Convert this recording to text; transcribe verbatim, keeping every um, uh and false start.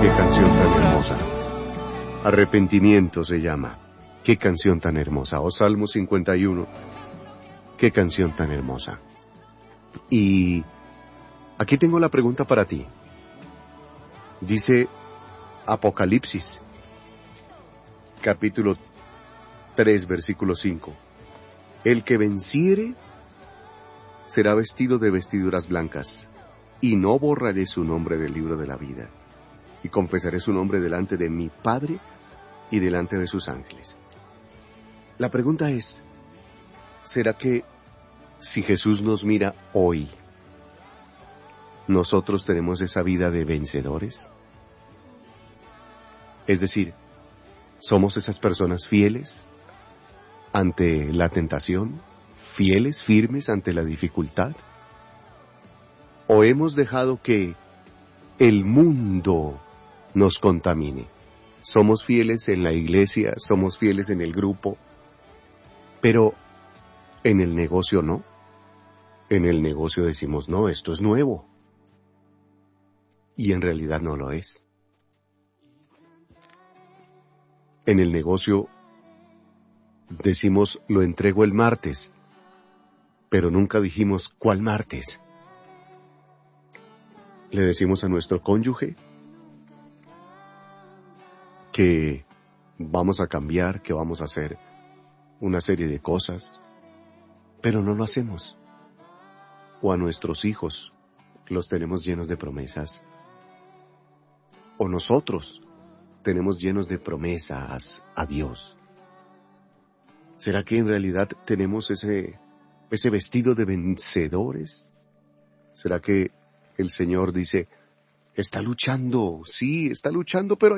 Qué canción tan hermosa. Arrepentimiento se llama. Qué canción tan hermosa. O Salmo cincuenta y uno. Qué canción tan hermosa. Y aquí tengo la pregunta para ti. Dice Apocalipsis, capítulo tres, versículo cinco. El que venciere será vestido de vestiduras blancas, y no borraré su nombre del libro de la vida, y confesaré su nombre delante de mi Padre y delante de sus ángeles. La pregunta es, ¿será que si Jesús nos mira hoy, nosotros tenemos esa vida de vencedores? Es decir, ¿somos esas personas fieles ante la tentación? ¿Fieles, firmes ante la dificultad? ¿O hemos dejado que el mundo nos contamine? Somos fieles en la iglesia, somos fieles en el grupo, pero en el negocio no. En el negocio decimos, no, esto es nuevo. Y en realidad no lo es. En el negocio decimos, lo entrego el martes, pero nunca dijimos, ¿cuál martes? Le decimos a nuestro cónyuge que vamos a cambiar, que vamos a hacer una serie de cosas, pero no lo hacemos. O a nuestros hijos, los tenemos llenos de promesas. O nosotros tenemos llenos de promesas a Dios. ¿Será que en realidad tenemos ese, ese vestido de vencedores? ¿Será que el Señor dice, está luchando, sí, está luchando, pero